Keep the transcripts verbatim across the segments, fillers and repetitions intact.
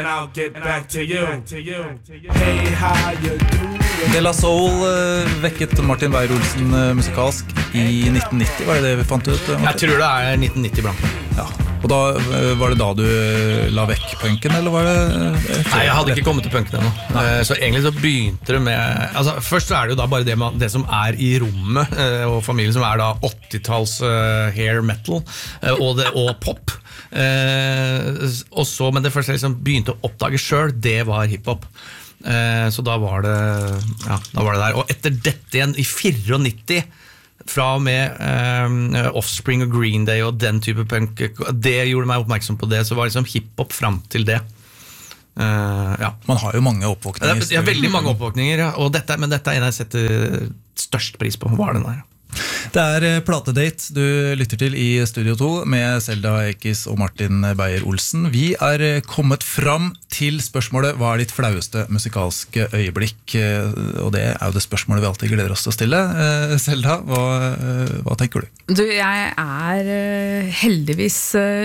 I'll get back to you. Hey, how you doing? De La Soul uh, vekket Martin Beyer-Olsen uh, musikalsk I nitten nitti, var det det vi fant ut? Uh, Jeg tror det er nitten nitti blant. Ja, og da, uh, var det da du uh, la vekk punken, eller var det? Uh, Nei, jeg hadde ikke kommet til punken ennå. Uh, så egentlig så begynte det med altså, først så er det jo da bare det, med, det som er I rommet uh, og familien, som er da åttitalls uh, hair metal uh, og, det, og pop. Uh, og så, men det første jeg liksom begynte å oppdage selv, det var hiphop. Uh, så da var det ja, da var det der. Og etter dette igjen I nittifire, fra og med um, Offspring og Green Day og den type punk, det gjorde meg oppmerksom på det, så var liksom hiphop frem til det. Uh, ja. Man har jo mange oppvåkninger. Ja, veldig mange oppvåkninger, ja. Og dette, men dette er en jeg setter størst pris på, var den der. Det er platedate du lytter til I Studio to med Selda Ekiz og Martin Beyer-Olsen. Vi er kommet fram til spørsmålet hva er ditt flaueste musikalske øyeblikk? Og det er jo det spørsmålet vi alltid gleder oss til å stille. Selda, hva, hva tenker du? Du, jeg er heldigvis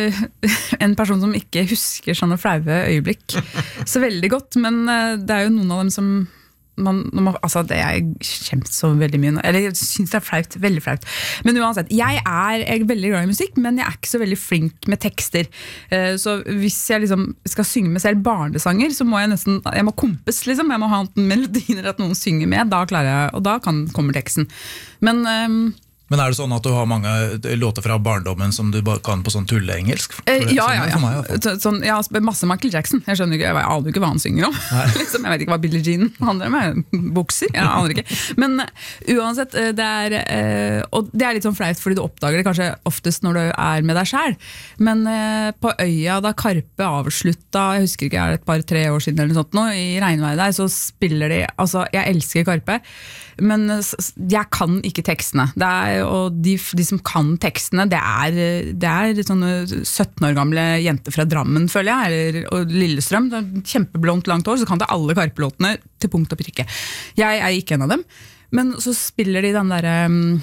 en person som ikke husker sånne flaue øyeblikk så veldig godt, men det er jo noen av dem som Man, man, altså det er kjempe så veldig mye eller jeg synes det er flaut, veldig flaut men uansett, jeg er, jeg er veldig glad I musikk men jeg er ikke så veldig flink med tekster uh, så hvis jeg liksom skal synge med selv barnesanger så må jeg nesten, jeg må kompes liksom, jeg må ha en melodi eller at noen synger med, da klarer jeg, og da kan, kommer teksten men um, Men er det sånn at du har mange låter fra barndommen som du bare kan på sånn tulleengelsk? Eh, ja, ja, ja. Meg, sånn, ja. Masse Michael Jackson. Jeg skjønner ikke, jeg aner ikke hva han synger om. liksom, jeg vet ikke hva Billie Jean handler om. Bukser, jeg aner ikke. Men uh, uansett, uh, det er, uh, og det er litt sånn flaut fordi du oppdager det kanskje oftest når du er med deg selv. Men uh, på øya, da Karpe avslutta, jeg husker ikke, er det et par tre år siden eller noe sånt nå, I regnværet der, så spiller de, altså jeg elsker Karpe, men jeg kan ikke tekstene. Det er, og de, de som kan tekstene, det er, det er sånne sytten år gamle jenter fra Drammen, føler jeg, eller, og Lillestrøm, det er kjempeblondt langt hår, så kan det alle Karpe-låtene til punkt og prikke. Jeg er ikke en av dem, men så spiller de den der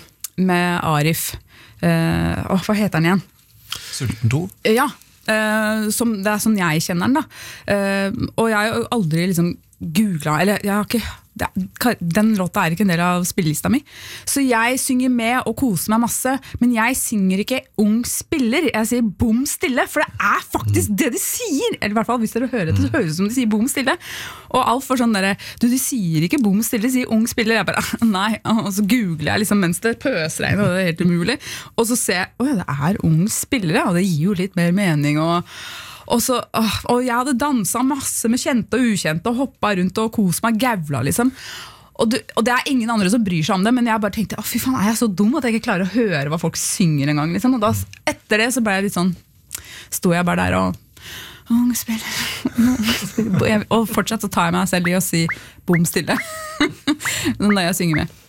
med Arif. Uh, åh, hva heter den igjen? Sulten to? Ja, uh, som, det er sånn jeg kjenner den da. Uh, og jeg har jo aldri liksom googlet, eller jeg har ikke den låta er ikke en del av spillelista mi så jeg synger med og koser meg masse men jeg synger ikke ung spiller jeg sier bom stille for det er faktisk det de sier eller I hvert fall hvis dere hører det så høres det som de sier bom stille og alt for sånn der du de sier ikke bom stille, de sier ung spiller jeg bare nei, og så googler jeg liksom mens det pøsregner og det er helt umulig og så ser jeg, åja det er ung spillere og det gir jo litt mer mening og Og, så, og jeg hadde danset masse med kjente og ukjente og hoppet rundt og koset meg gavla liksom. Og, du, og det er ingen andre som bryr seg om det men jeg bare tenkte, å fy faen er jeg så dum at jeg ikke klarer å høre hva folk synger en gang liksom. Og da, etter det så ble jeg litt sånn stod jeg bare der og unge spiller og fortsatt så tar jeg meg selv I å si bom stille når jeg synger med